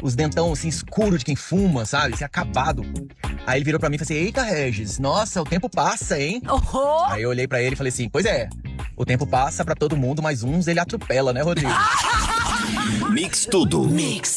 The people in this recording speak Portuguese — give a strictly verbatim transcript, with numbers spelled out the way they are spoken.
os dentão assim escuro de quem fuma, sabe? Assim, acabado. Aí ele virou pra mim e falou assim: eita, Regis, nossa, o tempo passa, hein? Oh! Aí eu olhei pra ele e falei assim: pois é, o tempo passa pra todo mundo, mas uns ele atropela, né, Rodrigo? Mix Tudo. Mix.